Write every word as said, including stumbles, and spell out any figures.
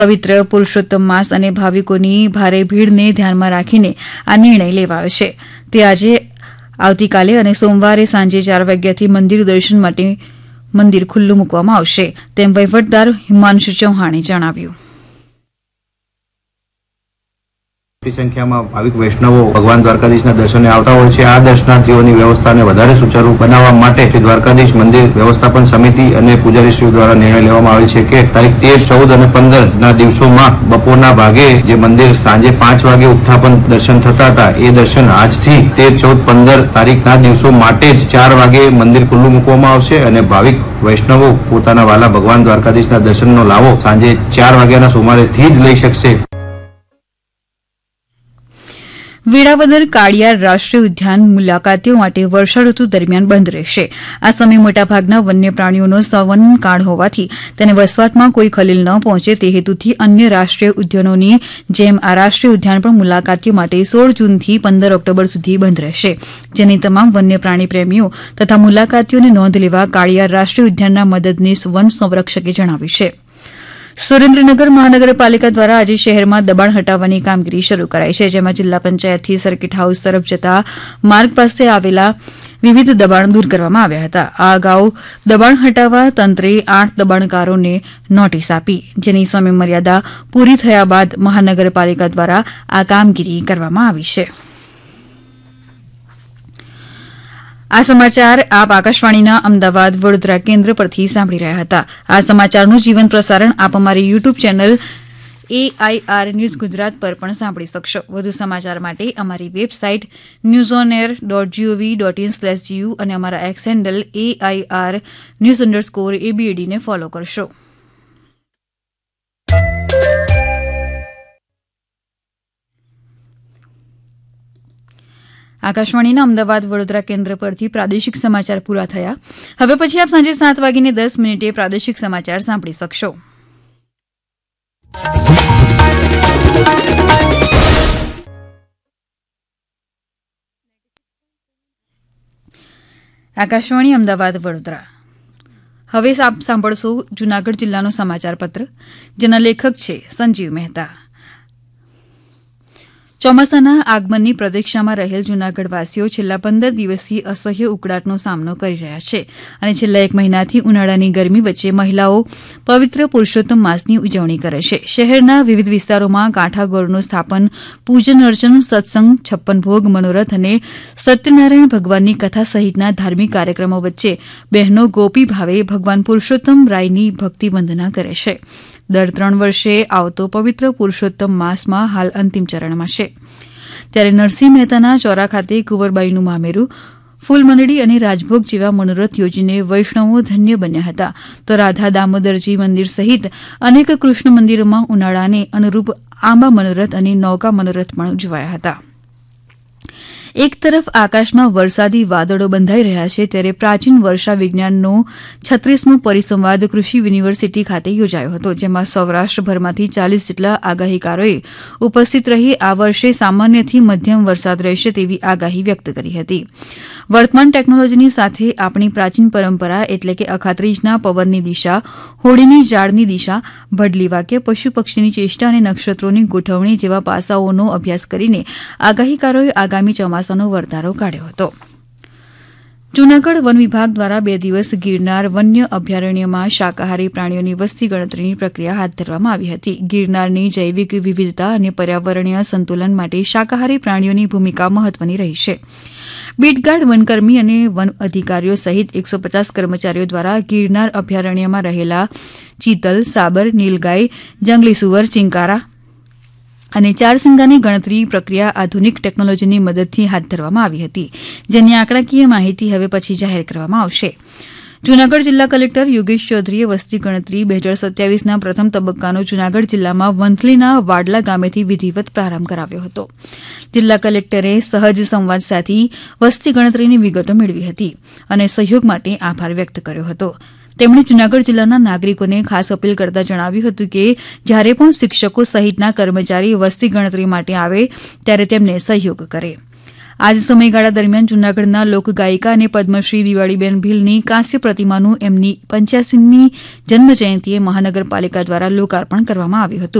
પવિત્ર પુરુષોત્તમ માસ અને ભાવિકોની ભારે ભીડને ધ્યાનમાં રાખીને આ નિર્ણય લેવાયો છે. તે આજે આવતીકાલે અને સોમવારે સાંજે ચાર વાગ્યાથી મંદિર દર્શન માટે મંદિર ખુલ્લું મૂકવામાં આવશે તેમ વહીવટદાર હિમાંશુ ચૌહાણે જણાવ્યું. મોટી સંખ્યામાં ભાવિક વૈષ્ણવો ભગવાન દ્વારકાધીશના દર્શને આવતા હોય છે. આ દર્શનાર્થીઓની વ્યવસ્થાને વધારે સુચારુ બનાવવા માટે શ્રી દ્વારકાધીશ મંદિર વ્યવસ્થાપન સમિતિ અને પૂજારીશ્રીઓ દ્વારા નિર્ણય લેવામાં આવેલ છે કે તારીખ તેર, ચૌદ અને પંદર ના દિવસોમાં બપોરના ભાગે જે મંદિર સાંજે પાંચ વાગે ઉત્થાપન દર્શન થતા હતા એ દર્શન આજથી તેર, ચૌદ, પંદર તારીખના દિવસો માટે જ ચાર વાગે મંદિર ખુલ્લું મૂકવામાં આવશે અને ભાવિક વૈષ્ણવો પોતાના વાલા ભગવાન દ્વારકાધીશના દર્શનનો લાવો સાંજે ચાર વાગ્યાના સુમારેથી જ લઈ શકશે. વેળાવદર કાળિયાર રાષ્ટ્રીય ઉદ્યાન મુલાકાતીઓ માટે વર્ષાઋતુ દરમિયાન બંધ રહેશે. આ સમયે મોટાભાગના વન્ય પ્રાણીઓનો સંવનનકાળ હોવાથી તેને વસવાટમાં કોઈ ખલેલ ન પહોંચે તે હેતુથી અન્ય રાષ્ટ્રીય ઉદ્યાનોની જેમ આ રાષ્ટ્રીય ઉદ્યાન પણ મુલાકાતીઓ માટે સોળ જૂનથી પંદર ઓક્ટોબર સુધી બંધ રહેશે. જેની તમામ વન્ય પ્રાણી પ્રેમીઓ તથા મુલાકાતીઓને નોંધ લેવા કાળિયાર રાષ્ટ્રીય ઉદ્યાનના મદદનીશ વન સંરક્ષકે જણાવ્યું છે. સુરેન્દ્રનગર મહાનગરપાલિકા દ્વારા આજે શહેરમાં દબાણ હટાવવાની કામગીરી શરૂ કરાઈ છે. જેમાં જિલ્લા પંચાયતથી સર્કિટ હાઉસ તરફ જતા માર્ગ પાસે આવેલા વિવિધ દબાણ દૂર કરવામાં આવ્યા હતા. આ અગાઉ દબાણ હટાવવા તંત્રે આઠ દબાણકારોને નોટિસ આપી, જેની સમય મર્યાદા પૂરી થયા બાદ મહાનગરપાલિકા દ્વારા આ કામગીરી કરવામાં આવી છે. આ સમાચાર આપ આકાશવાણીના અમદાવાદ વડોદરા કેન્દ્ર પરથી સાંભળી રહ્યા હતા. આ સમાચારનું જીવન પ્રસારણ આપ અમારી YouTube channel AIR news Gujarat પર પણ સાંભળી શકશો. વધુ સમાચાર માટે અમારી website news on air dot GOV dot in slash GU અને અમારા x handle AIR news underscore એબીએડીને follow કરશો. આકાશવાણીના અમદાવાદ વડોદરા કેન્દ્ર પરથી પ્રાદેશિક સમાચાર પૂરા થયા. હવે પછી આપ સાંજે સાત વાગીને દસ મિનિટે પ્રાદેશિક સમાચાર સાંભળી શકશો. આકાશવાણી અમદાવાદ વડોદરા. હવે આપ સાંભળશો જૂનાગઢ જિલ્લાનો સમાચાર પત્ર, જેના લેખક છે સંજીવ મહેતા. ચોમાસાના આગમનની પ્રતીક્ષામાં રહેલ જૂનાગઢવાસીઓ છેલ્લા પંદર દિવસથી અસહ્ય ઉકળાટનો સામનો કરી રહ્યા છે અને છેલ્લા એક મહિનાથી ઉનાળાની ગરમી વચ્ચે મહિલાઓ પવિત્ર પુરુષોત્તમ માસની ઉજવણી કરે છે. શહેરના વિવિધ વિસ્તારોમાં કાંઠાગોરનું સ્થાપન, પૂજન અર્ચન, સત્સંગ, છપ્પન ભોગ, મનોરથ અને સત્યનારાયણ ભગવાનની કથા સહિતના ધાર્મિક કાર્યક્રમો વચ્ચે બહેનો ગોપી ભાવે ભગવાન પુરુષોત્તમ રાયની ભક્તિ વંદના કરે છે. દર ત્રણ વર્ષે આવતો પવિત્ર પુરુષોત્તમ માસમાં હાલ અંતિમ ચરણમાં છે. ત્યારે નરસિંહ મહેતાના ચોરા ખાતે કુંવરબાઈનું મામેરું, ફૂલમંડળી અને રાજભોગ જેવા મનોરથ યોજીને વૈષ્ણવો ધન્ય બન્યા હતા. તો રાધા દામોદરજી મંદિર સહિત અનેક કૃષ્ણ મંદિરોમાં ઉનાળાને અનુરૂપ આંબા મનોરથ અને નૌકા મનોરથ પણ ઉજવાયા હતા. એક તરફ આકાશમાં વરસાદી વાદળો બંધાઈ રહ્યા છે, ત્યારે પ્રાચીન વર્ષા વિજ્ઞાનનો છત્રીસમો પરિસંવાદ કૃષિ યુનિવર્સિટી ખાતે યોજાયો હતો. જેમાં સૌરાષ્ટ્રભરમાંથી ચાલીસ જેટલા આગાહીકારોએ ઉપસ્થિત રહી આ વર્ષે સામાન્યથી મધ્યમ વરસાદ રહેશે તેવી આગાહી વ્યક્ત કરી હતી. વર્તમાન ટેકનોલોજીની સાથે આપણી પ્રાચીન પરંપરા એટલે કે અખાત્રીજના પવનની દિશા, હોળીની જાળની દિશા, ભડલી વાક્ય, પશુ પક્ષીની ચેષ્ટા અને નક્ષત્રોની ગોઠવણી જેવા પાસાઓનો અભ્યાસ કરીને આગાહીકારોએ આગામી ચોમાસાનો વરતારો કાઢ્યો હતો. જૂનાગઢ વન વિભાગ દ્વારા બે દિવસ ગિરનાર વન્ય અભયારણ્યમાં શાકાહારી પ્રાણીઓની વસ્તી ગણતરીની પ્રક્રિયા હાથ ધરવામાં આવી હતી. ગિરનારની જૈવિક વિવિધતા અને પર્યાવરણીય સંતુલન માટે શાકાહારી પ્રાણીઓની ભૂમિકા મહત્વની રહી છે. બીટગાર્ડ, વનકર્મી અને વન અધિકારીઓ સહિત એકસો પચાસ કર્મચારીઓ દ્વારા ગિરનાર અભયારણ્યમાં રહેલા ચિતલ, સાબર, નીલગાય, જંગલી સુવર, ચિંકારા અને ચારસિંગાની ગણતરી પ્રક્રિયા આધુનિક ટેકનોલોજીની મદદથી હાથ ધરવામાં આવી હતી, જેની આંકડાકીય માહિતી હવે પછી જાહેર કરવામાં આવશે. જૂનાગઢ જિલ્લા કલેક્ટર યોગેશ ચૌધરીએ વસ્તી ગણતરી બે હજાર સત્યાવીસના પ્રથમ તબક્કાનો જૂનાગઢ જિલ્લામાં વંથલીના વાડલા ગામેથી વિધિવત પ્રારંભ કરાવ્યો હતો. જિલ્લા કલેક્ટરે સહજ સંવાદ સાધી વસ્તી ગણતરીની વિગતો મેળવી હતી અને સહયોગ માટે આભાર વ્યક્ત કર્યો હતો. તેમણે જૂનાગઢ જિલ્લાના નાગરિકોને ખાસ અપીલ કરતા જણાવ્યું હતું કે જ્યારે પણ શિક્ષકો સહિતના કર્મચારી વસ્તી ગણતરી માટે આવે ત્યારે તેમને સહયોગ કરે. આ જ સમયગાળા દરમિયાન જૂનાગઢના લોકગાયિકા અને પદ્મશ્રી દિવાળીબેન ભીલની કાંસ્ય પ્રતિમાનું એમની પંચ્યાસીમી જન્મજયંતિએ મહાનગરપાલિકા દ્વારા લોકાર્પણ કરવામાં આવ્યું હતું